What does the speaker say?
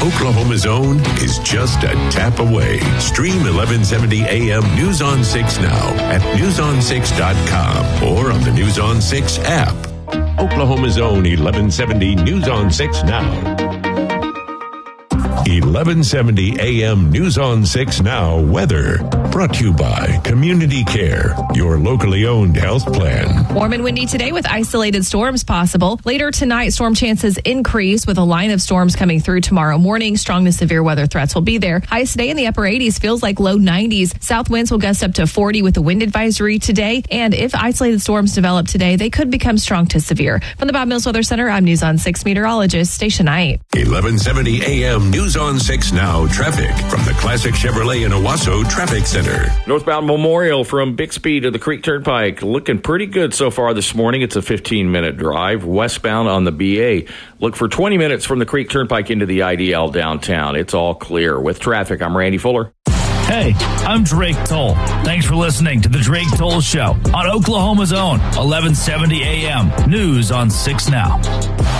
Oklahoma's Own is just a tap away. Stream 1170 AM News on 6 now at newson6.com or on the News on 6 app. Oklahoma's Own 1170 News on 6 now. 1170 AM News on 6 Now weather. Brought to you by Community Care, your locally owned health plan. Warm and windy today with isolated storms possible. Later tonight, storm chances increase with a line of storms coming through tomorrow morning. Strong to severe weather threats will be there. Highs today in the upper 80s, feels like low 90s. South winds will gust up to 40 with a wind advisory today. And if isolated storms develop today, they could become strong to severe. From the Bob Mills Weather Center, I'm News on 6 meteorologist Stacia Knight. 1170 AM News on 6 Now traffic from the Classic Chevrolet in Owasso Traffic Center. Northbound Memorial from Bixby to the Creek Turnpike looking pretty good so far this morning. It's a 15-minute drive. Westbound on the BA, look for 20 minutes from the Creek Turnpike into the IDL downtown. It's all clear. With traffic, I'm Randy Fuller. Hey, I'm Drake Toll. Thanks for listening to the Drake Toll Show on Oklahoma's Own 1170 AM News on 6 Now.